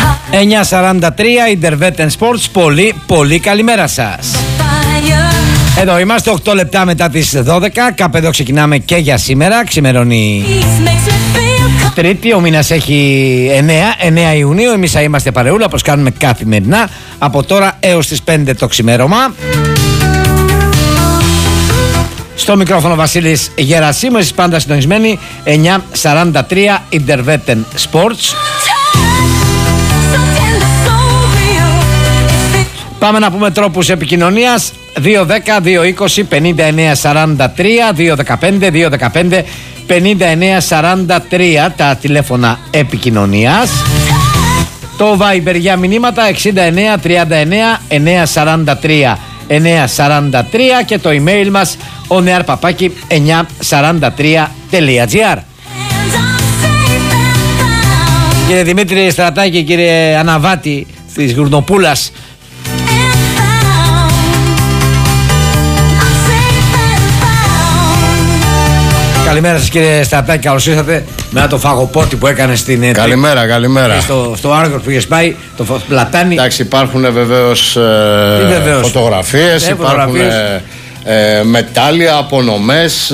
9:43 Intervetten Sports. Πολύ καλημέρα σας. Εδώ είμαστε 8 λεπτά μετά τις 12. Κάπου εδώ ξεκινάμε και για σήμερα. Ξημερώνει Τρίτη, ο μήνας έχει 9 Ιουνίου. Εμείς θα είμαστε παρεούλα, όπως κάνουμε καθημερινά από τώρα έως τις 5 το ξημέρωμα. Στο μικρόφωνο Βασίλης Γερασίμου, εσείς πάντα συντονισμένοι. 9:43 Intervetten Sports. Πάμε να πούμε τρόπους επικοινωνίας. 210-220-5943, 215-215-5943 τα τηλέφωνα επικοινωνίας. Το Viber για μηνύματα 6939-943-943 και το email μας onearpapaki943.gr. Κύριε Δημήτρη Στρατάκη, κύριε Αναβάτη της Γουρνοπούλας, καλημέρα σας κύριε Στρατάκη, καλώς ήρθατε. Μετά το φαγοπότη που έκανε στην. Καλημέρα. Στο Άργο που είχες πάει, το πλατάνι. Εντάξει, υπάρχουν βεβαίως φωτογραφίες, υπάρχουν μετάλλια, απονομές.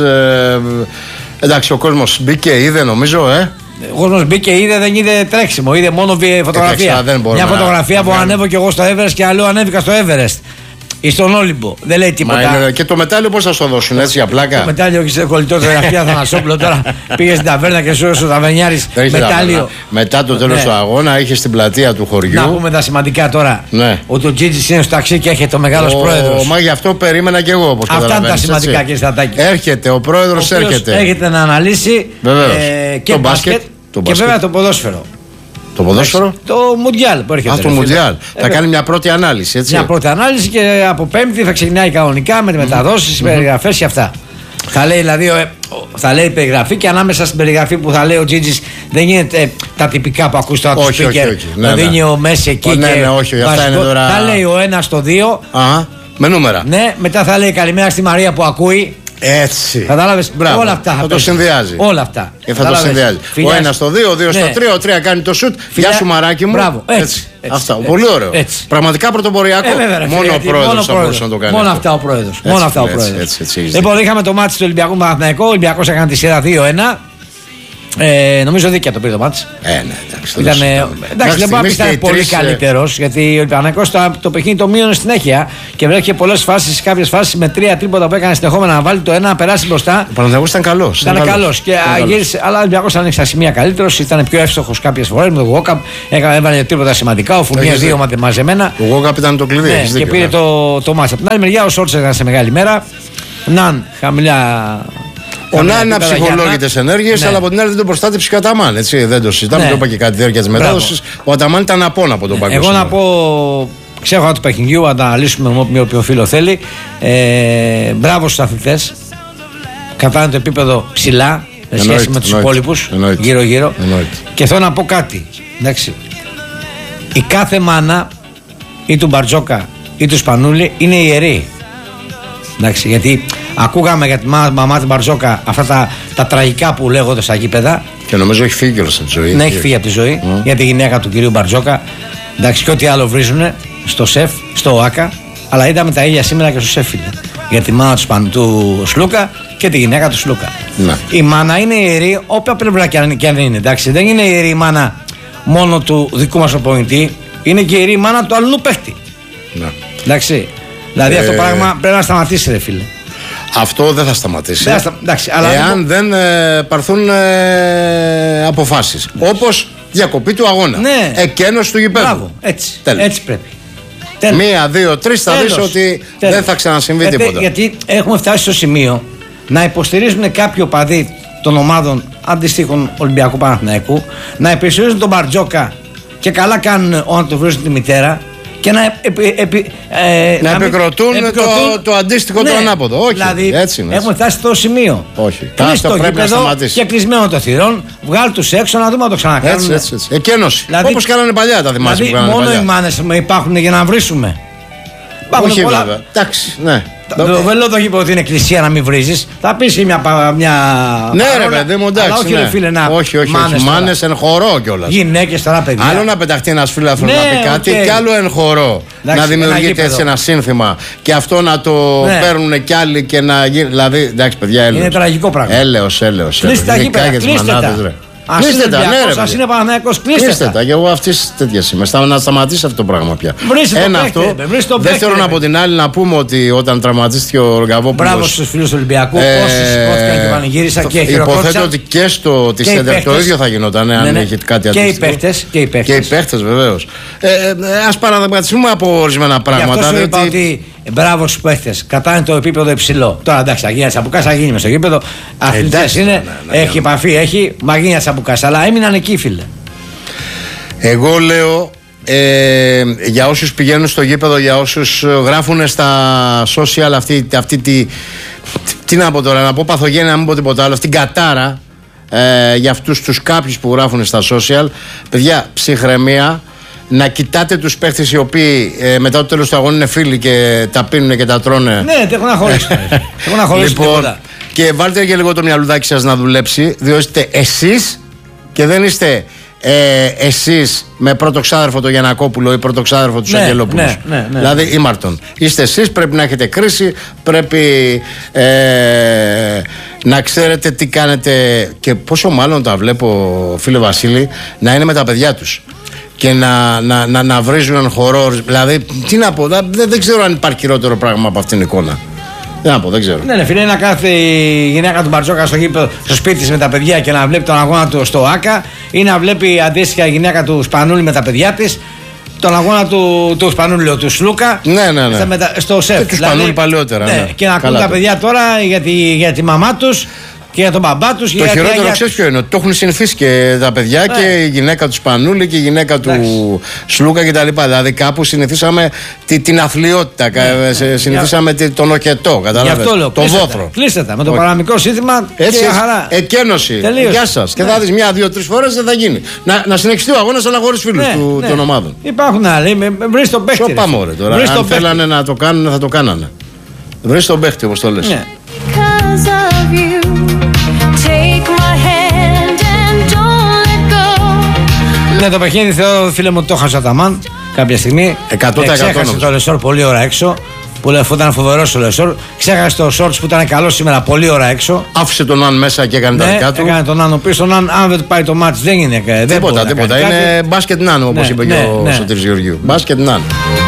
Εντάξει, ο κόσμος μπήκε, είδε νομίζω, Ο κόσμος μπήκε, είδε, δεν είδε τρέξιμο, είδε μόνο φωτογραφία. Μια φωτογραφία που ανέβω και εγώ στο Everest και αλλού ανέβηκα στο Everest. Ή στον Όλυμπο. Δεν λέει τίποτα. Και το μετάλλιο πώς θα σου το δώσουν, έτσι για πλάκα? Το μετάλλιο όχι σε κολλητό γραφεία Θανασόπουλο. Τώρα πήγε στην ταβέρνα και σου έδωσε ο ταβερνιάρης μετάλλιο. Μετά το τέλος του αγώνα είχε στην πλατεία του χωριού. Να πούμε τα σημαντικά τώρα. Ναι. Ότι ο Τζίτζης είναι στο ταξί και έρχεται ο μεγάλος πρόεδρος. Μα γι' αυτό περίμενα και εγώ. Αυτά είναι τα σημαντικά, κύριε Στρατάκη. Έρχεται ο πρόεδρος, έρχεται να αναλύσει και μπάσκετ και βέβαια το ποδόσφαιρο. Το ποδόσφαιρο? Το Μουντιάλ που έρχεται. Το Μουντιάλ. Θα κάνει μια πρώτη ανάλυση, έτσι. Μια πρώτη ανάλυση και από Πέμπτη θα ξεκινάει κανονικά με μεταδόσεις, περιγραφές και αυτά. Θα λέει δηλαδή, θα λέει περιγραφή και ανάμεσα στην περιγραφή που θα λέει ο Τζίτζης δεν γίνεται τα τυπικά που ακούς τώρα του speaker. Ναι, δίνει ο Μέση εκεί και όχι, αυτά είναι τώρα. Θα λέει ο ένας στο 2. Με νούμερα. Ναι, μετά θα λέει καλημέρα στη Μαρία που ακούει. Έτσι. Κατάλαβες, όλα αυτά. Θα το συνδυάζει. Όλα αυτά. Θα το συνδυάζει. Ο ένας στο 2, ο 2 στο 3, ο 3 κάνει το σουτ. Γεια σου μαράκι μου. Μπράβο. Έτσι. Αυτά. Πολύ ωραίο. Πραγματικά πρωτοποριακό. Μόνο ο πρόεδρος θα μπορούσε να το κάνει. Μόνο αυτά ο πρόεδρος. Λοιπόν, είχαμε το μάτι του Ολυμπιακού Παναθηναϊκού. Ο Ολυμπιακός έκανε τη σειρά 2-1. Νομίζω δίκαια το πήρε το μάτς. Ναι, εντάξει. Εντάξει, δεν μπορεί να ήταν πολύ καλύτερος, γιατί ο Παναθηναϊκός το παιχνίδι το μείωνε συνέχεια και βρέθηκε πολλές φάσεις, κάποιες φάσεις με 3 τρίποτα που έκανε συνεχόμενα να βάλει το ένα, να περάσει μπροστά. Ο Παναθηναϊκός ήταν καλός. Ήταν καλός. Αλλά ο Ολυμπιακός ήταν στα σημεία καλύτερος, ήταν πιο εύστοχος κάποιες φορές με τον Γουόκαμπ. Έβαλε τρίποτα σημαντικά, ο Φουρνιές 2 μαζεμένα. Ο Γουόκαμπ ήταν το κλειδί. Και πήρε το μάτς. Από την άλλη μεριά ο Σόρτς έκανε σε μεγάλη μέρα. Ναν χαμηλά. Ο Ναν αψυχολόγητες ενέργειες, αλλά από την άλλη δεν τον προστάτεψε και ο Αταμάν. Έτσι, δεν το συζητάμε. Το είπα και κατά τη διάρκεια της μετάδοσης. Ο Αταμάν ήταν απόν από τον παγκόσμιο. Εγώ να πω, ξέρω του παιχνιδιού, να τα αναλύσουμε με όποιο φίλο θέλει. Μπράβο στους αθλητές. Κατάνε το επίπεδο ψηλά σε σχέση με τους υπόλοιπους γύρω-γύρω. Και θέλω να πω κάτι. Εντάξει. Η κάθε μάνα ή του Μπαρτζόκα ή του Σπανούλη είναι ιερή. Εντάξει, γιατί ακούγαμε για τη μαμά του Μπαρτζόκα αυτά τα τραγικά που λέγονται στα γήπεδα. Και νομίζω έχει φύγει κιόλας από τη ζωή. Ναι, έχει φύγει από τη ζωή για τη γυναίκα του κυρίου Μπαρτζόκα. Εντάξει, και ό,τι άλλο βρίζουνε στο ΣΕΦ, στο ΟΑΚΑ. Αλλά είδαμε τα ίδια σήμερα και στο ΣΕΦ. Για τη μάνα του Σλούκα και τη γυναίκα του Σλούκα. Ναι. Η μάνα είναι ιερή, όποια πλευρά και αν είναι. Εντάξει, δεν είναι ιερή η μάνα μόνο του δικού μας οπονητή, είναι και ιερή η μάνα του αλλού παίχτη. Ναι. Εντάξει. Δηλαδή αυτό το πράγμα πρέπει να σταματήσει, ρε φίλε. Αυτό δεν θα σταματήσει. Εντάξει, αλλά εάν δεν πάρθουν αποφάσεις. Όπως διακοπή του αγώνα. Ναι. Εκένωση του γηπέδου. Μπράβο. Έτσι πρέπει. 1, 2, 3 θα δεις ότι δεν θα ξανασυμβεί τίποτα. Γιατί έχουμε φτάσει στο σημείο να υποστηρίζουν κάποιοι οπαδοί των ομάδων αντιστοίχων Ολυμπιακού Παναθηναϊκού, να υποστηρίζουν τον Μπαρτζόκα και καλά κάνουν όταν το βρίσκουν τη μητέρα. Και να επικροτούν το αντίστοιχο το ανάποδο. Όχι, δηλαδή έτσι είναι. Έχουμε φτάσει στο σημείο. Όχι. Αυτό πρέπει να σταματήσει. Και κλεισμένο το θυρών, βγάλει τους έξω να δούμε να το ξανακάνουν. Έτσι. Εκένωση. Δηλαδή, όπως κάνανε παλιά, τα θυμάσαι που κάνανε μόνο παλιά. οι μάνες υπάρχουν για να βρίσουμε. Όχι πολλά. Βέβαια. Εντάξει, ναι. Το βελό είπε ότι είναι εκκλησία να μην βρίζεις. Θα πεις μια. Ναι, ρε παιδί μου, εντάξει. Όχι, ρε φίλε, να. Όχι. Μάνες εν χορό κιόλας. Γυναίκες τώρα, παιδιά. Άλλο να πεταχτεί ένας φίλαθλος να πει κάτι, και άλλο εν χορό. Να δημιουργείται έτσι ένα σύνθημα και αυτό να το παίρνουν κι άλλοι και να γίνει. Δηλαδή, εντάξει, παιδιά, έλεος. Είναι τραγικό πράγμα. Έλεος. Κλείστε τα γήπεδα. Κλείστε τα, ναι, σας είναι Παναθηναϊκός, κλείστε τα. Και εγώ αυτής τέτοιας είμαι. Να σταματήσει αυτό το πράγμα πια. Ένα αυτό. Δεύτερον, από την άλλη, να πούμε ότι όταν τραυματίστηκε ο Ρογκαβόπουλος. Μπράβο στους φίλους του Ολυμπιακού. Όσοι σηκώθηκαν και πανηγύρισαν και χειροκρότησαν. Υποθέτω ότι και στο τη ΣΕΔΕΦ το ίδιο θα γινόταν, αν είχε κάτι αντίστοιχο. Και οι παίχτες, βεβαίως. Ας παραδειγματιστούμε από ορισμένα πράγματα. Γι' αυτό σου είπα ότι μπράβο στους παίχτες. Κατάνε το επίπεδο υψηλό. Τώρα εντάξει, θα γίνει Τσαμπουκάς, θα γίνει μες στο γήπεδο. Αθλητές είναι, έχει επαφή, έχει μαγίνια Τσαμπουκάς. Αλλά έμειναν εκεί, φίλε. Εγώ λέω για όσους πηγαίνουν στο γήπεδο, για όσους γράφουν στα social αυτή τι να πω τώρα, να πω παθογένεια, να μην πω τίποτα άλλο, αυτήν κατάρα για αυτούς τους κάποιους που γράφουν στα social. Παιδιά, ψυχραιμία. Να κοιτάτε τους παίχτες οι οποίοι μετά το τέλος του αγώνα είναι φίλοι και τα πίνουν και τα τρώνε. Ναι, έχουν αχωρήσει. Λοιπόν, και βάλτε και λίγο το μυαλουδάκι σας να δουλέψει, διότι είστε εσείς και δεν είστε εσείς με πρώτο ξάδερφο το Γιαννακόπουλο ή πρώτο ξάδερφο του Αγγελόπουλου. Δηλαδή ήμαρτον. Είστε εσείς, πρέπει να έχετε κρίση, πρέπει να ξέρετε τι κάνετε. Και πόσο μάλλον τα βλέπω, φίλε Βασίλη, να είναι με τα παιδιά τους και να βρίζουν έναν χορό. Δηλαδή, τι να πω, δεν ξέρω αν υπάρχει χειρότερο πράγμα από αυτήν την εικόνα. Δεν ξέρω. Ναι, φίλε, να κάθεται η γυναίκα του Μπαρτζόκα στο σπίτι της με τα παιδιά και να βλέπει τον αγώνα του στο ΆΚΑ, ή να βλέπει αντίστοιχα η γυναίκα του Σπανούλη με τα παιδιά της τον αγώνα του Σπανούλη, του Σλούκα. Ναι. Στο ΣΕΦ. Και του Σπανούλη παλαιότερα. Ναι. Και να ακούν τα παιδιά τώρα για τη μαμά τους και για τον μπαμπά τους. Το χειρότερο ξέρεις ποιο είναι? Ότι το έχουν συνηθίσει και τα παιδιά και η γυναίκα του Σπανούλη και η γυναίκα του Σλούκα κτλ. Δηλαδή κάπου συνηθίσαμε την αθλειότητα, συνηθίσαμε τον οκετό. Κατάλαβες? Το βόθρο. Κλείστε τα με το παραμικρό σύνθημα. Έτσι, και χαρά. Εκένωση. Γεια σας. Και θα δεις 1, 2, 3 φορές δεν θα γίνει. Να συνεχιστεί ο αγώνας αλλά χωρίς φίλους των ομάδων. Υπάρχουν άλλοι. Βρεις τον παίχτη. Πάμε ωραία τώρα. Αν θέλανε να το κάνουν θα το κάνανε. Βρεις τον παίχτη όπως το λες. Ναι, το παιχνίδι θεωρώ, φίλε μου, το έχασα τα μαν κάποια στιγμή. 100%. Ξέχασε το Λεσόρ πολύ ώρα έξω. Που ήταν φοβερός ο Λεσόρ. Ξέχασε το Σόρτς που ήταν καλό σήμερα πολύ ώρα έξω. Άφησε τον Αν μέσα και έκανε τα δικά του. Έκανε τον Αν. Ο οποίος τον Αν δεν πάει το μάτς δεν είναι. Τίποτα. Είναι μπάσκετ Ναν, όπως είπε και ο Σωτήρης Γεωργίου. Μπάσκετ Ναν.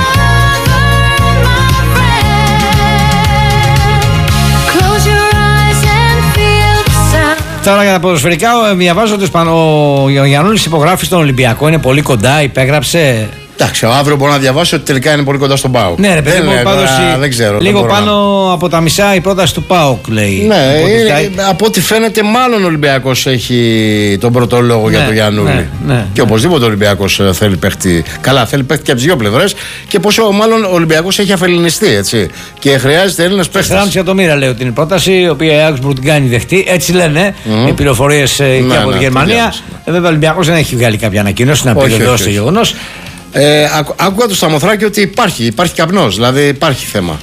Τώρα για τα ποδοσφαιρικά, διαβάζω ότι ο Γιαννούλης υπογράφει στον Ολυμπιακό. Είναι πολύ κοντά, υπέγραψε. Εντάξει, αύριο μπορώ να διαβάσω ότι τελικά είναι πολύ κοντά στον ΠΑΟΚ. Ναι, ρε παιδί μου, δεν ξέρω. Λίγο πάνω από τα μισά η πρόταση του ΠΑΟΚ, λέει. Ναι, από ό,τι φαίνεται, μάλλον ο Ολυμπιακός έχει τον πρώτο λόγο για τον Γιαννούλη. Και οπωσδήποτε ο Ολυμπιακός θέλει παίχτη. Καλά, θέλει παίχτη και από τις δύο πλευρές. Και πόσο μάλλον ο Ολυμπιακός έχει αφελινιστεί, έτσι. Και χρειάζεται Έλληνες παίχτες. 4,5 εκατομμύρια λέει ότι είναι η πρόταση, η οποία η Augsburg την κάνει δεχτή. Έτσι λένε οι πληροφορίες και από τη Γερμανία. Βέβαια, ο Ολυμπιακός δεν έχει βγάλει κάποια ανακοίνωση να επιβεβαιώσει το γεγονός. Άκουγα το Σταμοθράκη ότι υπάρχει καπνός, δηλαδή υπάρχει θέμα.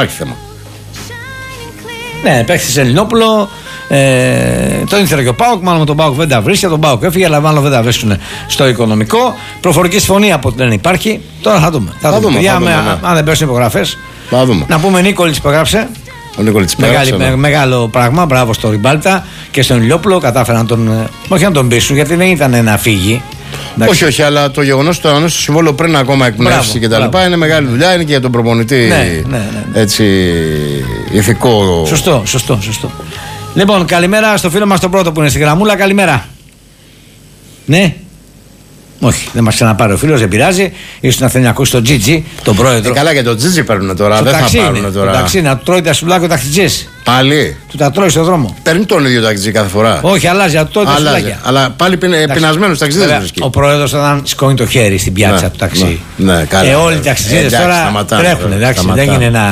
Ναι, παίχτης Ελληνόπουλο. Τον ήθελε και ο ΠΑΟΚ, μάλλον με τον ΠΑΟΚ δεν τα βρίσκει. Τον ΠΑΟΚ έφυγε, αλλά μάλλον δεν τα βρίσκουν στο οικονομικό. Προφορική συμφωνία από ό,τι λένε υπάρχει. Τώρα θα δούμε. Αν δεν πέσουν υπογραφές. Να πούμε Νίκολιτς υπογράψε. Ο Νίκολιτς μεγάλο πράγμα. Μπράβο στο Ριμπάλτα και στον Ηλιόπουλο. Κατάφεραν όχι να τον πείσουν, γιατί δεν ήταν να φύγει. Όχι, αλλά το γεγονός ότι το ανανέωσε το συμβόλαιο πριν ακόμα εκπνεύσει και τα λοιπά είναι μεγάλη δουλειά, είναι και για τον προπονητή. Έτσι, ηθικό. Σωστό. Λοιπόν, καλημέρα στο φίλο μας τον πρώτο που είναι στη γραμμούλα. Καλημέρα. Ναι. Όχι, δεν μας ξαναπάρει ο φίλος, δεν πειράζει. Ίσως να θέλει να ακούσει τον Τζίτζι, τον πρόεδρο. Καλά, και τον Τζίτζι παίρνουν τώρα. Δεν θα πάρουν τώρα. Εντάξει, να τρώει τα σουβλάκια ο ταξιτζής. Πάλι. Του τα τρώει στον δρόμο. Παίρνει τον ίδιο ταξιτζή κάθε φορά. Όχι, αλλάζει, να τρώει τα σουβλάκια. Αλλά πάλι πεινασμένος ταξιτζής βρίσκει. Ο πρόεδρος όταν σηκώνει το χέρι στην πιάτσα του ταξί. Ναι, καλά. Όλοι οι ταξιτζίδες τώρα τρέχουν. Εντάξει, δεν είναι να.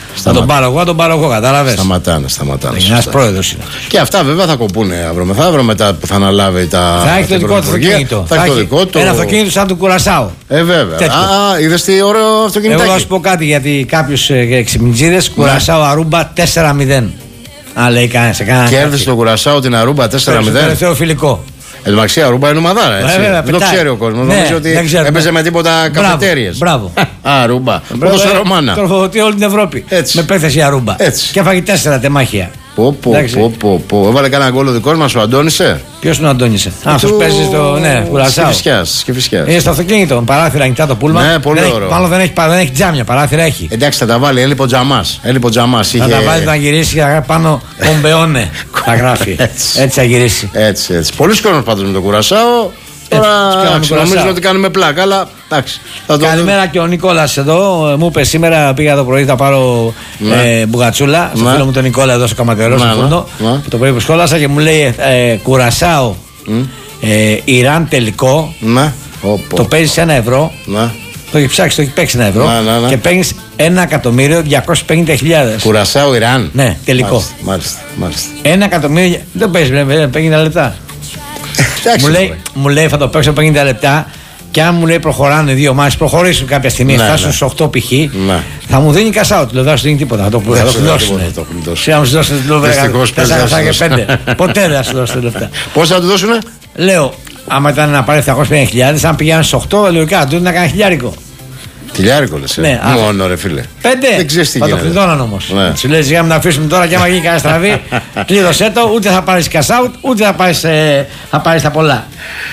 Θα τον πάρω εγώ, κατάλαβες. Σταματάνε. Ένας πρόεδρος είναι. Και αυτά βέβαια θα κοπούνε αύριο μεθαύριο μετά που θα αναλάβει τα. Θα έχει το δικό του αυτοκίνητο. Θα έχει το δικό του. Ένα αυτοκίνητο σαν του Κουρασάου. Βέβαια. Είδες τι ωραίο αυτοκίνητο. Εγώ θα σου πω κάτι γιατί κάποιους ξυπνητζίδες Κουρασάου Αρούμπα 4-0. Αν λέει σε κανένα. Κέρδισε το Κουρασάου την Αρούμπα 4-0. Το τελευταίο φιλικό. Εν τω μεταξύ, Αρούμπα είναι ομαδάρα. Δεν το ξέρει ο κόσμος. Νομίζω ότι έπαιζε με τίποτα καφετέριες. Μπράβο. Αρούμπα. Όπως ο Ρωμάνα. Τροφοδοτεί όλη την Ευρώπη. Με πέθεση Αρούμπα. Και έφαγε 4 τεμάχια. Πω. Έβαλε κανένα γκολ ο δικός μας ο Αντώνησε. Ποιος είναι ο Αντώνησε? Αυτός παίζει στο Κουρασάου. Σκεφισιάς. Είναι στο αυτοκίνητο. Παράθυρα ανοιχτά το πούλμα. Ναι, πολύ ωραίο. Μάλλον δεν έχει τζάμια. Παράθυρα έχει. Εντάξει, θα τα βάλει. Έλειπε ο Τζαμάς. Θα τα βάλει να γυρίσει και πάνω Πομπεώνε. Θα γράφει. Έτσι θα γυρίσει. Έτσι. Πολλοί κόσμος πάντως με το Κουρασάο. Τώρα νομίζω ότι κάνουμε πλάκα, αλλά εντάξει. Καλημέρα και ο Νικόλας εδώ. Μου είπε σήμερα πήγα το πρωί, θα πάρω μπουγατσούλα. Στο φίλο μου τον Νικόλα εδώ στο Καματερό, στο φούρνο. Το πρωί που σχόλασα και μου λέει Κουρασάο Ιράν τελικό. Το παίζει σε €1. Το έχει ψάξει, το έχει παίξει €1 και παίρνει 1.250.000. Κουρασάο Ιράν. Ναι, τελικό. Μάλιστα. 1.000.000. Δεν παίζει, παίρνει 50 λεπτά. Μου λέει θα το παίξω 50 λεπτά και αν μου λέει προχωράνε 2 μάχες, προχωρήσουν κάποια στιγμή, φτάσουν στους 8 π.χ. Θα μου δίνει cash out, δεν θα σου δίνει τίποτα. Θα το κλειδώσουν. Σιγά μου σου δώσουν 4-5. Ποτέ δεν θα σου δώσουν λεπτά. Πόσα θα του δώσουνε? Λέω, άμα ήταν να πάρει 750.000, αν πηγαίνουν στους 8, λογικά του να κάνει χιλιάρικο. Χιλιάρικο λες, μόνο ρε φίλε. 5, θα το κλειδώναν όμως. Σου λέει σιγά να αφήσουμε τώρα και άμα γίνει κανένα στραβή, κλείδωσέ το, ούτε θα πάρεις cash out, ούτε θα πάρεις τα πολλά.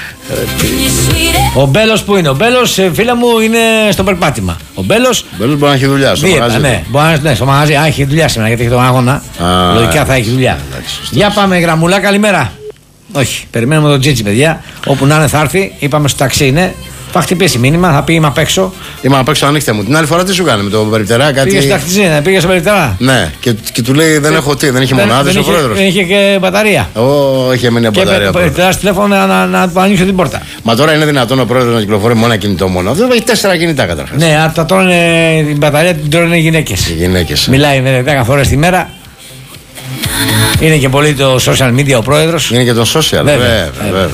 Ο Μπέλος που είναι? Ο Μπέλος, φίλε μου, είναι στο περπάτημα. Ο Μπέλος μπορεί να έχει δουλειά στο μαγαζί. Ναι, στο μαγαζί. Έχει δουλειά σήμερα γιατί έχει τον αγώνα. Λογικά θα έχει δουλειά. Για πάμε, Γραμμουλά, καλημέρα. Όχι, περιμένουμε τον Τζίτζι, παιδιά. Όπου να είναι θα έρθει. Είπαμε στο ταξί είναι. Θα χτυπήσει μήνυμα, θα πει είμαι απ' έξω. Είμαι απ' έξω, ανοίξτε μου. Την άλλη φορά τι σου κάνει με το περιπτερά, κάτι. Πήγε στο ταξί, πήγε στο περιπτερά. Ναι, και του λέει δεν έχω τι, δεν είχε μονάδες ο πρόεδρος. Δεν είχε και μπαταρία. Είχε μείνει μπαταρία. Και περιπτερά στο τηλέφωνο να του ανοίξει την πόρτα. Μα τώρα είναι δυνατόν ο πρόεδρος να κυκλοφορεί με ένα κινητό μόνο? Αυτό έχει 4 κινητά καταρχάς. Ναι, αυτά τώρα την μπαταρία την τρώνε οι γυναίκες. Μιλάει με 10 φορές τη μέρα. Είναι και πολύ το social media ο πρόεδρος. Είναι και το social, βέβαια.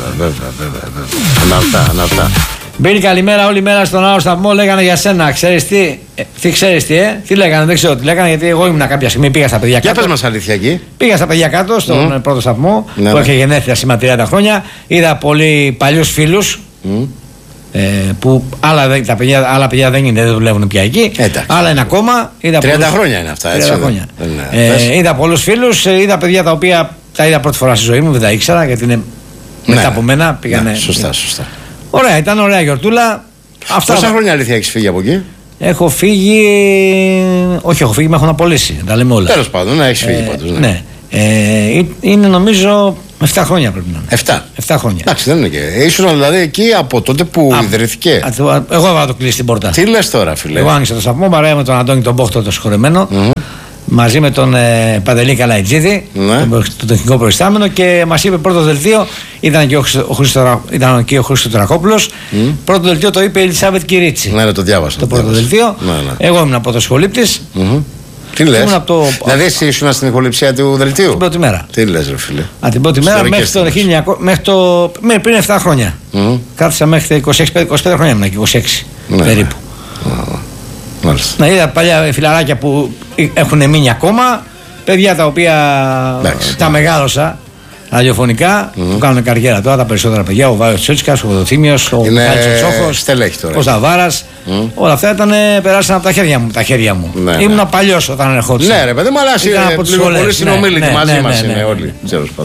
Αναρτά. Μπήρε καλημέρα όλη μέρα στον άλλο σταθμό. Λέγανε για σένα, ξέρεις τι. Τι λέγανε, δεν ξέρω τι λέγανε, γιατί εγώ ήμουν κάποια στιγμή. Πήγα στα παιδιά κάτω. Για πες μας αλήθεια εκεί. Πήγα στα παιδιά κάτω, στον πρώτο σταθμό που είχε γενέθλια σήμερα 30 χρόνια. Είδα πολύ παλιούς φίλους. Που άλλα παιδιά δεν δουλεύουν πια εκεί. Άλλα είναι ακόμα. 30 χρόνια είναι αυτά, έτσι. 30 χρόνια. Είδα πολλούς φίλους, είδα παιδιά τα οποία τα είδα πρώτη φορά στη ζωή μου, δεν τα ήξερα γιατί είναι μετά από μένα. Πήγανε. Σωστά. Ωραία, ήταν ωραία γιορτούλα. Πόσα χρόνια αλήθεια έχεις φύγει από εκεί? Έχω φύγει. Όχι, έχω φύγει, με έχουν απολύσει. Τα λέμε όλα. Τέλος πάντων, έχεις φύγει πάντως. Ναι. Είναι νομίζω 7 χρόνια πρέπει να είναι. 7 χρόνια. Εντάξει, δεν είναι και. Ήσουν δηλαδή εκεί από τότε που ιδρύθηκε. Εγώ έβαλα το κλείσει στην πόρτα. Τι λες τώρα, φίλε? Εγώ άνοιξα το σταθμό παρέα με τον Αντώνη τον Μπόχτο, το συγχωρεμένο. Μαζί με τον Παντελή Καλαϊτζίδη, τον τεχνικό προϊστάμενο, και μας είπε πρώτο δελτίο. Ήταν και ο Χρήστος Τρακόπουλος. Πρώτο δελτίο το είπε η Ελισάβετ Κυρίτσι. Ναι, το διάβασα. Το πρώτο δελτίο. Εγώ ήμουν από το σχολήπτης. Τι λες? Δηλαδή εσύ ήσουν στην ηχοληψία του δελτίου? Την πρώτη μέρα. Τι λες ρε φίλε? Την πρώτη μέρα μέχρι πριν 7 χρόνια. Κάθισα μέχρι τα 25 χρόνια ήμουν, 26 περίπου. Να είδα παλιά φιλαράκια που έχουν μείνει ακόμα, παιδιά τα οποία τα μεγάλωσα ραδιοφωνικά, που κάνουν καριέρα τώρα τα περισσότερα παιδιά. Ο Βάιος Τσότσικας, ο Δοθήμιος, ο Τσόχος, ο Σταβάρας. Όλα αυτά περάσαν από τα χέρια μου. Ήμουν παλιός όταν ερχόντουσαν. Ναι, ρε παιδί μου, αλλά λίγο πολύ συνομίλητοι μαζί μας είναι όλοι.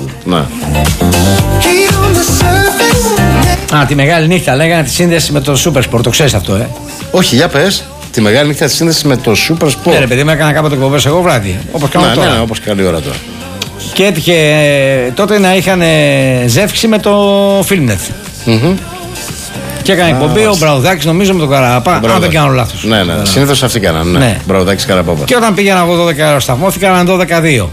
Τη μεγάλη νύχτα λέγανε τη σύνδεση με το Super Sport, το ξέρεις αυτό, Όχι, για πες. Τη μεγάλη νύχτα τη σύνδεση με το Super Sport. Ναι, ρε παιδί μου, έκανα κάποτε εκπομπές εγώ βράδυ. Όπως κάνω τώρα. Ναι, όπως καλή ώρα τώρα. Και έτυχε τότε να είχαν ζεύξη με το Filmnet. Και έκανε εκπομπή ο Μπραουδάκης, νομίζω, με τον Καραπάπα. Αν δεν κάνω λάθος. Ναι, συνήθως αυτοί κάνανε. Ναι. Μπραουδάκης Καραπάπα. Και όταν πήγαινα εγώ 12 ώρα σταθμό, έκαναν 12-2.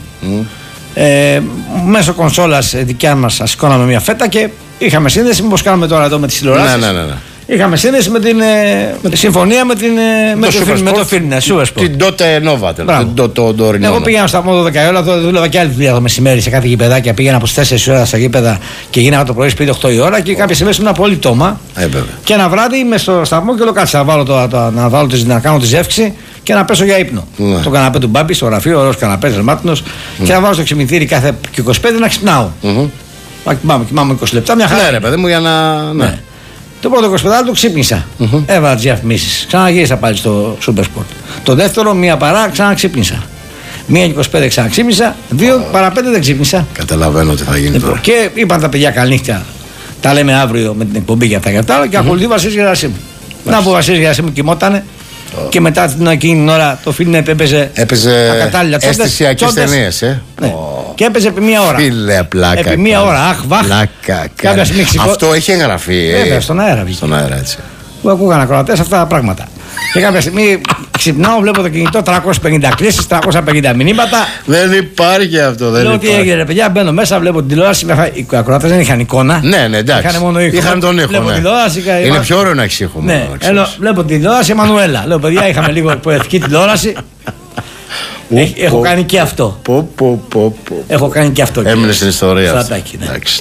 Μέσω κονσόλας δικιά μας σηκώναμε μια φέτα και είχαμε σύνδεση. Μήπως κάνουμε τώρα εδώ με τις τηλεοράσεις. Ναι. Είχαμε σύνδεση με την συμφωνία με το Φίρνε. Την τότε Νόβα. Εγώ πήγαινα στο σταθμό 12 ώρα, δούλευα και άλλη δουλειά το μεσημέρι σε κάθε γηπεδάκια. Πήγαινα από τις 4 ώρα στα γήπεδα και γίναγα το πρωί σπίτι 8 η ώρα και κάποιες ημέρες ήμουν πολύ πτώμα. Και ένα βράδυ είμαι στο σταθμό και λέω κάτσε να κάνω τη ζεύξη και να πέσω για ύπνο. Το καναπέ του Μπάμπη στο γραφείο, ωραίος καναπέ, δερμάτινος, και να βάζω στο ξυπνητήρι κάθε 25 να ξυπνάω. Κοιμάμαι 20 λεπτά, μια χαρά. Ναι, ρε παιδί μου, για να. Ναι. Το πρώτο 25 λεπτό ξύπνησα. Έβαλα τις διαφημίσεις. Ξαναγύρισα πάλι στο Supersport. Το δεύτερο, μία παρά, ξαναξύπνησα. 1:25 ξαναξύπνησα. 2 παρά 5 δεν ξύπνησα. Καταλαβαίνω τι θα γίνει τώρα. Και είπαν τα παιδιά καληνύχτα. Τα λέμε αύριο με την εκπομπή για αυτά και αυτά. Και ακολουθεί ο Βασίλης Γερασίμου. Να που ο Βασίλης Γερασίμου κοιμότανε. Και μετά την εκείνη την ώρα το Φίρνε έπαιζε ακατάλληλα αισθησιακές ταινίες. Ναι. Και έπαιζε επί μία ώρα. Φίλε, πλάκα. Επί μία ώρα, αχ, βάχ. Αυτό έχει εγγραφεί. Βέβαια, στον αέρα βγήκε. Στον αέρα, έτσι. Που ακούγαν ακροατές αυτά τα πράγματα. Και κάποια στιγμή ξυπνάω, βλέπω το κινητό, 350 κλήσεις, 350 μηνύματα. Δεν υπάρχει αυτό, δεν υπάρχει. Λέω τι έγινε, παιδιά, μπαίνω μέσα, βλέπω την τηλεόραση. Οι ακροατές δεν είχαν εικόνα. Ναι, εντάξει. Είχαν μόνο ήχο. Είχαν τον ήχο. Βλέπω τηλεόραση. Είναι πιο ωραίο να έχει ήχο. Ναι, βλέπω την τηλεόραση, Εμμανουέλα. Λέω, παιδιά, είχαμε λίγο ποετική τηλεόραση. Έχω κάνει και αυτό. Έχω κάνει και αυτό. Έμεινε στην ιστορία. Εντάξει.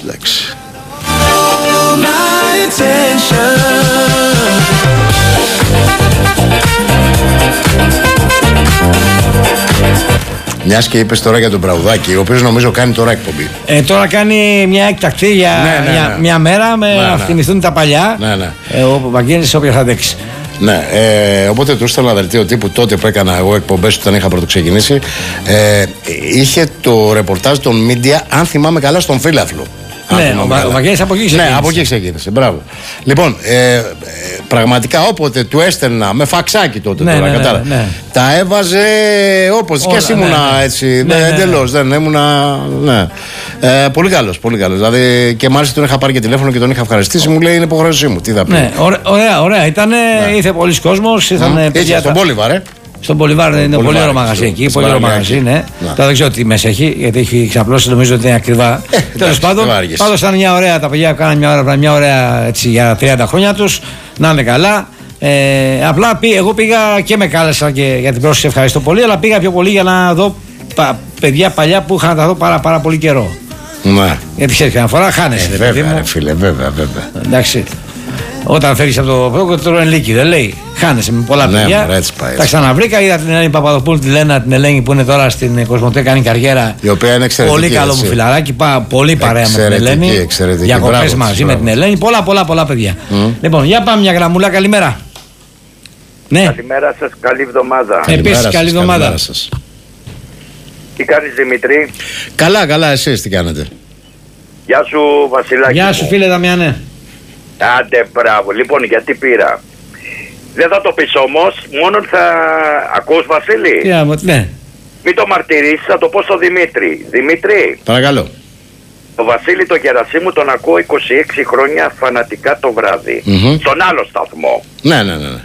Μιας και είπες τώρα για τον Μπραουδάκη, ο οποίος νομίζω κάνει τώρα εκπομπή. Τώρα κάνει μια έκτακτη για μια μέρα να θυμηθούν τα παλιά. Ο Βαγγέλης όποιος θα αντέξει. Ναι, οπότε του έστελνα δελτίο τύπου τότε που έκανα εγώ εκπομπές όταν είχα πρωτοξεκινήσει. Είχε το ρεπορτάζ των media, αν θυμάμαι καλά, στον Φύλαθλο. Ναι, ο Βαγγέλης από εκεί ξεκίνησε. Ναι, από εκεί ξεκίνησε. Μπράβο. Λοιπόν, πραγματικά όποτε του έστελνα με φαξάκι τότε, ναι. τα έβαζε όπως. Και εσύ ήμουνα έτσι. Εντελώς δεν ήμουνα. Ναι. Πολύ καλός, πολύ καλός. Δηλαδή, και μάλιστα τον είχα πάρει και τηλέφωνο και τον είχα ευχαριστήσει. Μου λέει είναι υποχρέωσή μου. Τι θα πει. Ναι, ωραία. Ήρθε πολλοί κόσμος. Είχε στον Μπόλιβαρ, Στον Μπολιβάρ είναι πολύ ωραίο μαγαζί εκεί. Πολύ ωραίο μαγαζί, ναι. Τώρα δεν ξέρω τι μέσα έχει, γιατί έχει ξαπλώσει, νομίζω ότι είναι ακριβά. Τέλος πάντων, πάντως ήταν μια ωραία, τα παιδιά κάναν μια ωραία έτσι, για 30 χρόνια τους. Να είναι καλά. Απλά εγώ πήγα και με κάλεσαν και για την πρόσκληση, ευχαριστώ πολύ. Αλλά πήγα πιο πολύ για να δω παιδιά παλιά που είχαν να τα δω πάρα πολύ καιρό. Ναι. Γιατί ξέρεις, καμιά φορά χάνεσαι. Βέβαια, φίλε, βέβαια. Εντάξει. Όταν φέρεις από το πρώτο, το ενλίκη, δεν λέει. Χάνεσαι με πολλά παιδιά. Τα ξαναβρήκα, είδα την Ελένη Παπαδοπούλου, τη Λένα, την Ελένη που είναι τώρα στην Κοσμοτέ, κάνει καριέρα. Η οποία είναι εξαιρετική. Πολύ καλό μου φιλαράκι, πολύ παρέα με την Ελένη. Διακοπές μαζί με την Ελένη. Πολλά παιδιά. Λοιπόν, για πάμε μια γραμμούλα, καλημέρα. Ναι. Καλημέρα σας, καλή εβδομάδα. Επίσης, καλή εβδομάδα. Τι κάνεις, Δημητρή? Καλά, εσείς τι κάνετε? Γεια σου, Βασιλάκη. Γεια σου, φίλε Δαμιανέ. Άντε, μπράβο. Λοιπόν, γιατί πήρα. Δεν θα το πεις όμως, μόνο θα ακούς, Βασίλη. Ναι. Μην το μαρτυρήσεις, θα το πω στο Δημήτρη. Δημήτρη. Παρακαλώ. Το Βασίλη το Γερασίμου τον ακούω 26 χρόνια φανατικά το βράδυ. Στον άλλο σταθμό. Ναι.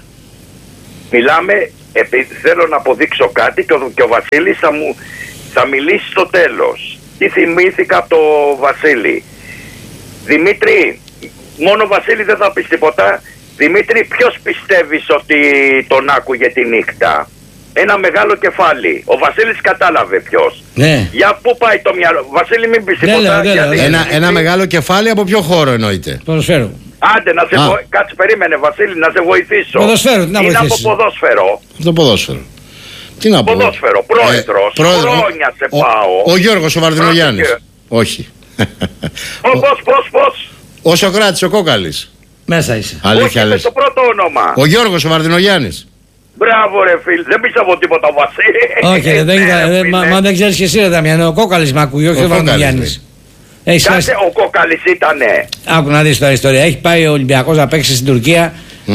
Μιλάμε, θέλω να αποδείξω κάτι και ο Βασίλης θα μιλήσει στο τέλος. Τι θυμήθηκα από το Βασίλη. Δημήτρη, μόνο Βασίλη δεν θα πεις τίποτα. Δημήτρη, ποιος πιστεύεις ότι τον άκουγε τη νύχτα? Ένα μεγάλο κεφάλι. Ο Βασίλης κατάλαβε ποιος. Ναι. Για πού πάει το μυαλό? Βασίλη, μην πεις τίποτα. Ένα μεγάλο κεφάλι από ποιο χώρο εννοείται? Ποδοσφαίρο. Άντε, κάτσε, περίμενε, Βασίλη, να σε βοηθήσω. Ποδοσφαίρο, τι να βοηθήσεις? Είναι από ποδόσφαιρο. Το ποδόσφαιρο. Τι να πω? Ποδόσφαιρο, πρόεδρος. Χρόνια σε πάω. Ο Γιώργος ο Βαρδινογιάννης. Όχι. Πώς? Ο Σοκράτης ο Κόκαλης. Μέσα είσαι. Αλήθεια λες. Το πρώτο όνομα. Ο Γιώργος ο Βαρδινογιάννης. Μπράβο ρε φίλε, δεν πίστευα τίποτα ο Βασίλη. Όχι, μα δεν ξέρεις και εσύ ρε Δαμιανέ, ο Κόκαλης μ' ακούει, όχι ο Βαρδινογιάννης. Κάτσε, ο Κόκαλης ήτανε. Άκου να δεις τώρα ιστορία. Έχει πάει ο Ολυμπιακός να παίξει στην Τουρκία.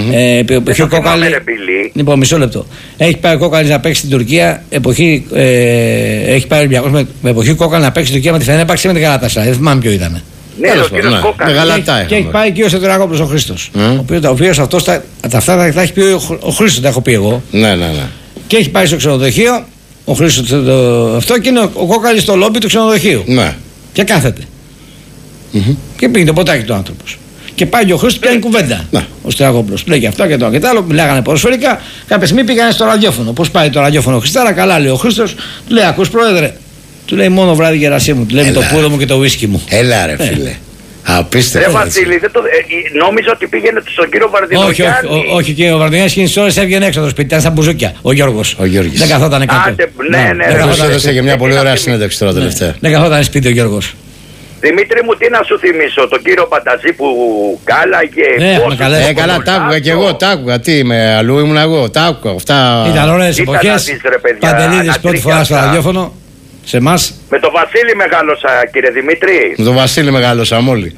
Λοιπόν, μισό λεπτό. Έχει πάει ο Κόκαλης να παίξει στην Τουρκία. Έχει πάει ο Ολυμπιακός με εποχή Κόκαλη να παίξει στην Τουρκία με τη Φενέρμπαξ ή με την Γαλατασαράι. Δεν θυμάμαι ποιο ήταν. Ναι, ο κύριος Κόκαλης. Και έχει πάει και ο Σωτηράκοπλος ο Χρήστος. Ο οποίος αυτός τα έχει πει ο Χρήστος, τα έχω πει εγώ. Ναι. Και έχει πάει στο ξενοδοχείο ο Χρήστος αυτό και είναι ο Κόκαλης στο λόμπι του ξενοδοχείου. Ναι. Και κάθεται. Και πήγε το ποτάκι του άνθρωπος. Και πάει και ο Χρήστος, πιάνει κουβέντα. Ο Στραγόπουλος. Λέει και αυτό και το και το άλλο. Μιλάγανε ποδοσφαιρικά. Κάποια στιγμή πήγανε στο ραδιόφωνο. Πώς πάει το ραδιόφωνο, Χριστάρα? Καλά, λέει ο Χρήστος. Του λέει, ακούς πρόεδρε? Του λέει, μόνο βράδυ γερασί μου. Του λέει, το πούδο μου και το ουίσκι μου. Έλα ρε φίλε. Απίστευτο. Βασίλη, νόμιζα ότι πήγαινε στον κύριο Βαρδινογιάννη. Όχι, κύριο Βαρδινογιάννη, εκείνες τις ώρες έβγαινε έξω από το σπίτι, ήταν στα μπουζούκια. Ο Γιώργος. Δεν καθόταν κάτω. Ναι. Έδωσε και μια πολύ ωραία συνέντευξη τώρα τελευταία. Δεν καθόταν σπίτι ο Γιώργος. Δημήτρη μου, τι να σου θυμίσω, τον κύριο Πανταζή που κάλαγε. Καλά, τ' άκουγα κι εγώ, τ' άκουγα. Τι είμαι, αλλού ήμουν εγώ, τ' άκουγα. Ήταν ωραίες εποχές. Παντελίδης πρώτη φορά στο ραδιόφωνο. Σε εμάς. Με τον Βασίλη μεγάλωσα, κύριε Δημήτρη. Με τον Βασίλη μεγαλώσαμε όλοι.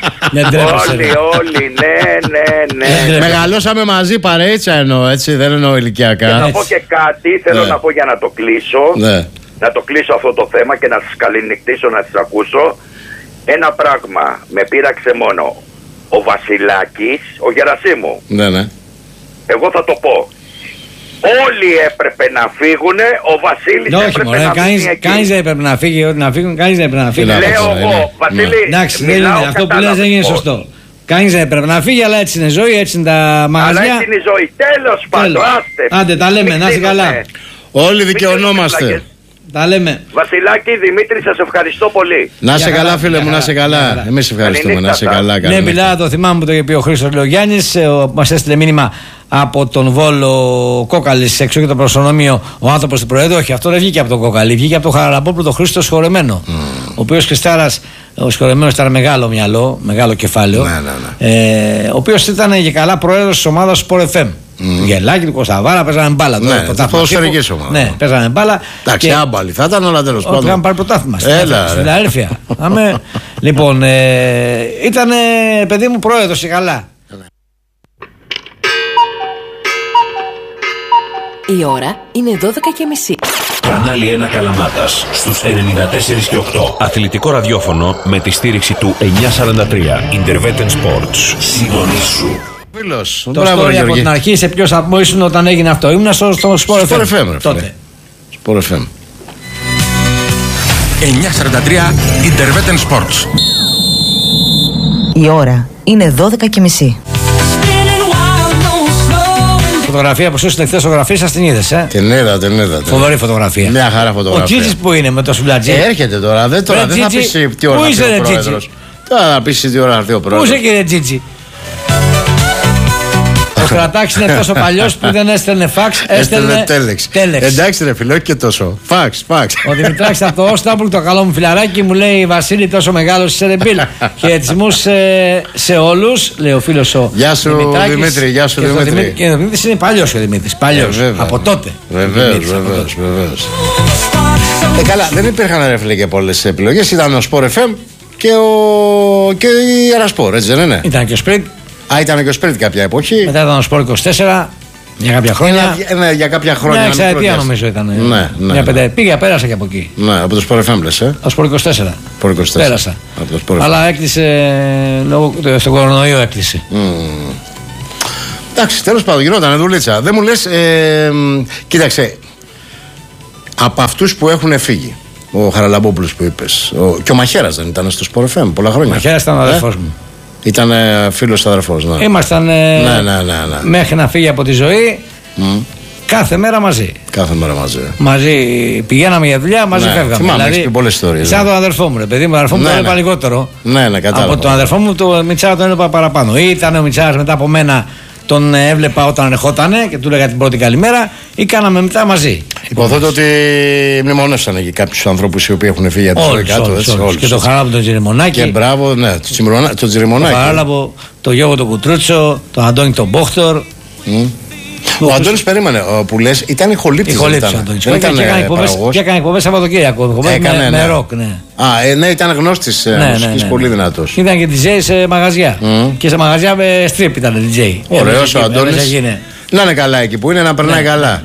Όλοι, ναι. Μεγαλώσαμε μαζί, παρέτσα εννοώ, έτσι, δεν εννοώ ηλικιακά. Και να πω και κάτι, θέλω να πω για να το κλείσω. Να το κλείσω αυτό το θέμα και να σας καληνυχτήσω, να σας ακούσω. Ένα πράγμα με πείραξε μόνο. Ο Βασιλάκης, ο Γερασίμου. Ναι. Εγώ θα το πω. Όλοι έπρεπε να φύγουν, ο Βασίλης έπρεπε να φύγει. Κανείς δεν έπρεπε να φύγει, ότι να φύγουν, κανείς δεν έπρεπε να φύγει. Λέω εγώ, Βασίλη. Εντάξει, δεν είναι αυτό που λες, δεν είναι σωστό. Κανείς δεν έπρεπε να φύγει, αλλά έτσι είναι ζωή, έτσι είναι τα μαγαζιά. Αλλά έτσι είναι η ζωή. Τέλος πάντων, άστε. Άντε, τα λέμε, να είσαι καλά. Όλοι δικαιωνόμαστε. Τα λέμε. Βασιλάκη, Δημήτρη, σας ευχαριστώ πολύ. Να είσαι καλά, φίλε μου, να είσαι καλά. Εμείς ευχαριστούμε, να είσαι καλά. Ναι, μιλά, το θυμάμαι που το είχε πει ο Χρήστος Λεωγιάννης. Μας έστειλε μήνυμα από τον Βόλο Κόκαλης, έξω και το προσωνόμιο, ο άνθρωπος του Προέδρου. Όχι, αυτό δεν βγήκε από τον Κόκαλη, βγήκε από τον Χαραλαμπόπουλο, τον Χρήστο Σχορεμένο. Ο οποίος Χριστάρας, ο Σχορεμένος ήταν μεγάλο μυαλό, μεγάλο κεφάλαιο. Ο οποίος ήταν και καλά πρόεδρος της ομάδας Sport FM. Του Γελάκη, του Κωνσταβάρα, παίζανε μπάλα. Ποδοσφαιρικές ομάδες. Ναι, παίζανε μπάλα. Εντάξει, άμπαλοι θα ήταν όλα τέλος πάντων. Είχαμε πάρει πρωτάθλημα στην Φιλαδέλφια. Λοιπόν, ήταν παιδί μου πρόεδρος και καλά. Η ώρα είναι 12:30. Κανάλι 1 Καλαμάτας στους 94 και 8. Αθλητικό ραδιόφωνο με τη στήριξη του 943. Interveten Sports. Συντονίσου. Το story από την αρχή, σε ποιο σταθμό ήσουν όταν έγινε αυτό? Ήμουν στο Sport FM τότε. Sport FM. 943 Interveten Sports. Η ώρα είναι 12:30. Φωτογραφία που σου έστειλε χθες, φωτογραφία σας την είδες, Την είδα. Φοβερή φωτογραφία. Μια χαρά φωτογραφία. Ο Τζίτζης που είναι με το σουβλατζί. Έρχεται τώρα, δεν θα πεις τι ώρα θα έρθει ο πρόεδρος. Τώρα θα πεις τι ώρα θα έρθει ο πρόεδρος. Πού είσαι κύριε Τζίτζη? Ο Κρατάκης είναι τόσο παλιός που δεν έστελνε φαξ, έστελνε τέλεξ. Εντάξει ρε φίλε, όχι και τόσο. Φαξ. Ο Δημητράκης από το Όσταμπουλ, το καλό μου φιλαράκι, μου λέει Βασίλη, τόσο μεγάλος είσαι ρεμπίλ. Χαιρετισμούς σε όλους, λέει ο φίλος ο Γεια σου Δημήτρη, γεια σου Δημήτρη. Και ο Δημήτρης είναι παλιός ο Δημήτρης, παλιός, από τότε. Βεβαίως. Καλά, δεν υπήρχαν ρε φίλε και πολλές επιλογές, ήταν ο Sport FM και η Ερασπορ, έτσι δεν είναι? Ήταν και ο Σπριτ. Ήταν και ο Σπριτ κάποια εποχή. Μετά ήταν ο Sport 24 για κάποια χρόνια. Για κάποια χρόνια. Μια εξαετία νομίζω ήταν. Ναι. Πέρασα και από εκεί. Ναι, από το Sport FM λες, Ο Sport 24. Πέρασα. Αλλά έκλεισε λόγω στον κορονοϊό έκλεισε. Εντάξει, τέλος πάντων, γινόταν δουλίτσα. Δεν μου λες, κοίταξε, από αυτούς που έχουν φύγει, ο Χαραλαμπόπουλος που είπες, και ο Μαχαίρας δεν ήταν στο Sport FM πολλά χρόνια? Ο Μαχαίρας ήταν ο αδερφός μου. Ήταν φίλος αδερφός, ναι. Ήμασταν μέχρι να φύγει από τη ζωή κάθε μέρα μαζί. Μαζί πηγαίναμε για δουλειά, μαζί φεύγαμε. Θυμάμαι, έχεις πει πολλές ιστορίες. Σαν τον αδερφό μου, ρε παιδί μου, ο αδερφό μου το έλεγα λιγότερο. Ναι, κατάλαβα. Από τον αδερφό μου το Μιτσάρα τον έλεγα παραπάνω. Ή ήταν ο Μιτσάρας μετά από μένα, τον έβλεπα όταν ερχότανε και του έλεγα την πρώτη καλημέρα, ή κάναμε μετά μαζί. Υποθέτω ότι μνημονεύσανε και κάποιους ανθρώπους οι οποίοι έχουν φύγει από τη ζωή κάτω. Όλους. Και τον Χαράλαμπο τον Τζιριμονάκη. Και μπράβο, ναι, τον Τζιριμονάκη. Τον Χαράλαμπο, τον Γιώργο τον Κουτρούτσο, τον Αντώνη τον Μπόχτορ. Ο Αντώνης περίμενε που λες, ήταν ηχολήπτης. Και έκανε εκπομπές Σαββατοκύριακο. Με ροκ, ναι. Ναι, ήταν γνώστης μουσικής, πολύ δυνατός. Ήταν και DJ σε μαγαζιά. Και σε μαγαζιά με strip ήταν DJ. Ωραίος ο Αντώνης. Να είναι καλά εκεί που είναι, να περνάει καλά.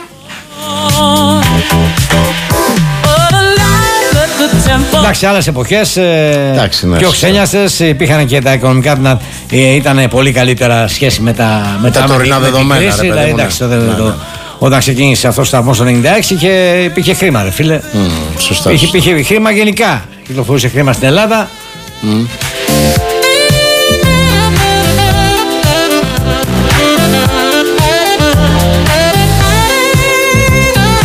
Εντάξει, άλλες εποχές πιο ξένιαστες, υπήρχαν και τα οικονομικά ήταν πολύ καλύτερα σχέση με τα τωρινά δεδομένα. Όταν ξεκίνησε αυτό το σταθμό το 96 υπήρχε χρήμα, ρε φίλε. Σωστά. Υπήρχε χρήμα γενικά. Κυκλοφορούσε χρήμα στην Ελλάδα.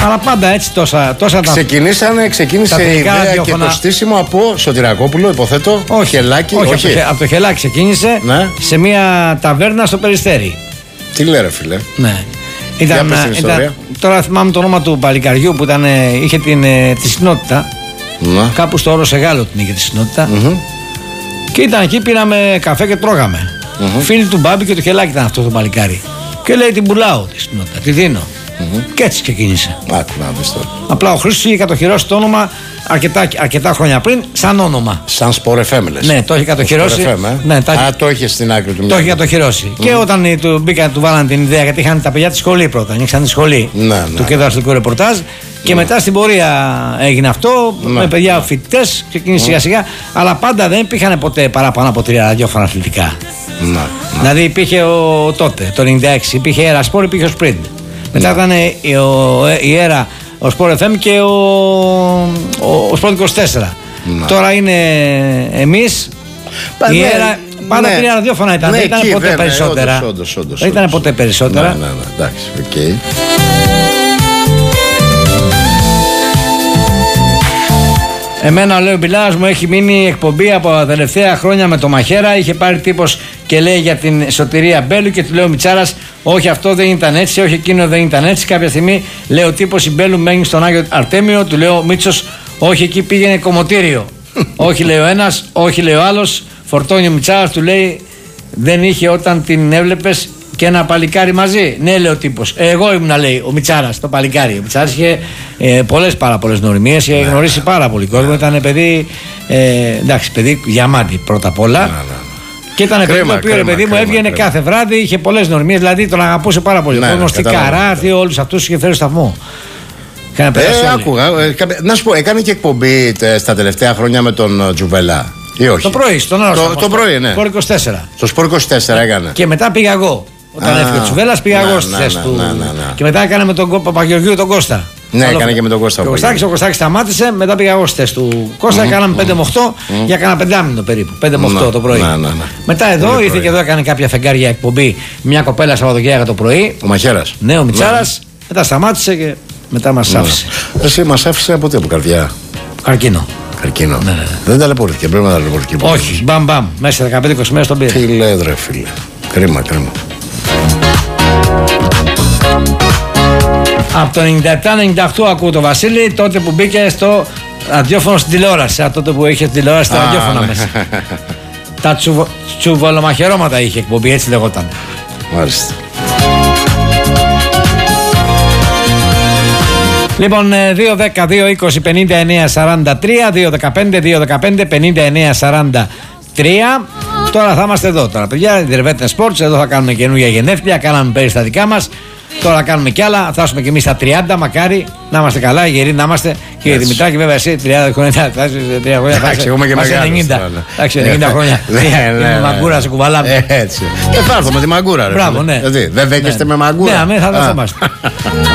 Αλλά πάντα έτσι Ξεκίνησε η ιδέα και το στήσιμο από Σωτηρακόπουλο, υποθέτω. Όχι, Χελάκι, όχι. Από το Χελάκι ξεκίνησε, ναι, σε μια ταβέρνα στο Περιστέρι. Τι λέει, ρε φίλε. Ναι. Τώρα θυμάμαι το όνομα του παλικαριού που είχε τη συχνότητα. Ναι. Κάπου στο Όρο Σεγάλο την είχε τη συχνότητα. Και ήταν εκεί, πήραμε καφέ και τρώγαμε. Φίλοι του Μπάμπη και του Χελάκι ήταν αυτό το παλικάρι. Και λέει την πουλάω τη συχνότητα, τη δίνω. Και έτσι ξεκίνησε. Απλά ο Χρήστος είχε κατοχυρώσει το όνομα αρκετά χρόνια πριν, σαν όνομα. Σαν Sport FM, λες. Ναι, το είχε κατοχυρώσει. Το είχε στην άκρη του. Το είχε κατοχυρώσει. Και όταν του βάλανε την ιδέα, γιατί είχαν τα παιδιά τη σχολή πρώτα, ανοίξαν τη σχολή του κέντρου ρεπορτάζ. Και μετά στην πορεία έγινε αυτό, με παιδιά φοιτητές, ξεκίνησε σιγά σιγά. Αλλά πάντα δεν υπήρχαν ποτέ παραπάνω από 3 ραδιόφωνα αθλητικά. Δηλαδή υπήρχε τότε, το 96, υπήρχε Era Sport, υπήρχε ο Sprint. Μετά ήταν η Era, ο Sport FM και ο Sport 24. Τώρα είναι εμείς. Η Era, πάντα 3 ραδιόφωνα ήταν. Δεν ήταν ποτέ περισσότερα. Δεν ήταν ποτέ περισσότερα. Εντάξει, οκ. Εμένα, λέει ο Μπιλάς, μου έχει μείνει εκπομπή από τα τελευταία χρόνια με το Μαχαίρα. Είχε πάρει τύπος και λέει για την σωτηρία Μπέλου και του λέει ο Μιτσάρας, όχι αυτό δεν ήταν έτσι, όχι εκείνο δεν ήταν έτσι. Κάποια στιγμή λέει ο τύπος, η Μπέλου μένει στον Άγιο Αρτέμιο, του λέει ο Μίτσος, όχι εκεί πήγαινε κομμωτήριο. Όχι, λέει ο ένας, όχι, λέει ο άλλος. Φορτώνει ο Μιτσάρας, του λέει, δεν είχε όταν την έβλεπες και ένα παλικάρι μαζί. Ναι, λέει ο τύπος. Εγώ ήμουνα, λέει ο Μιτσάρας, το παλικάρι. Ο Μιτσάρας είχε πάρα πολλές γνωριμίες, είχε γνωρίσει πάρα πολύ κόσμο. Ήταν παιδί, εντάξει, παιδί διαμάντι πρώτα απ' όλα. Και ήταν παιδί το οποίο, παιδί μου, έβγαινε κάθε βράδυ, είχε πολλές γνωριμίες, δηλαδή τον αγαπούσε πάρα πολύ. Γνωστή Καράθη, όλους αυτούς είχε φέρει σταθμό. Άκουγα. Να σου πω, έκανε και εκπομπή στα τελευταία χρόνια με τον Τζουβελά. Ή όχι. Το πρωί, στον Όρο. Το πρωί, ναι. Σπορ 24. Στο Σπορ 24 έκανε. Και μετά πήγα εγώ. Όταν έφυγε ο Τσουβέλλας, πήγα εγώ στη θέση του. Και μετά έκανε με τον Παπαγεωργίου τον Κώστα. Ναι, έκανε και με τον Κώστα. Ο Κωστάκης σταμάτησε, μετά πήγα εγώ στη θέση του Κώστα. Κάναμε 5 με 8 για κάνα 5 μήνο περίπου. 5 με 8 το πρωί. Μετά εδώ ήρθε και εδώ έκανε κάποια φεγγάρια εκπομπή. Μια κοπέλα Σαββατοκύριακο το πρωί. Ο Μαχαίρας. Ναι, ο Μιτσάρας. Μετά σταμάτησε και μετά μας άφησε. Εσύ μας άφησε από τι, από καρδιά? Καρκίνο. Καρκίνο. Ναι. Δεν ταλαιπωρήθηκε, πρέπει να ταλαιπωρηθεί. Όχι, μπαμ. Μέσα σε 15-20 μέρες τον πήρε. Τι λέει, ρε φίλε. Κρίμα. Από το 97-98 ακούω το Βασίλη, τότε που μπήκε στο ραδιόφωνο στην τηλεόραση. Τότε που είχε τηλεόραση στα ραδιόφωνα μέσα. Τα τσουβολομαχαιρώματα είχε εκπομπή, έτσι λεγόταν. Μάλιστα. Λοιπόν, 2-10-2-20-59-43, 2-15-2-15-59-43. Τώρα θα είμαστε εδώ. Τώρα, παιδιά, Intervetten Sports. Εδώ θα κάνουμε καινούργια γενέθλια. Κάναμε περιστατικά μας. Τώρα κάνουμε κι άλλα. Φτάσουμε κι εμείς στα 30. Μακάρι να είμαστε καλά, γεροί να είμαστε. Και Δημητράκη, βέβαια, εσύ 30 χρόνια. Εντάξει, εγώ είμαι και μεγάλος. 90. 90 χρόνια. Με μαγκούρα σε κουβαλάμε. Έτσι. Θα έρθω με τη μαγκούρα. Μπράβο, ναι. Δεν δέχεστε με μαγκούρα? Ναι, θα δεχόμαστε.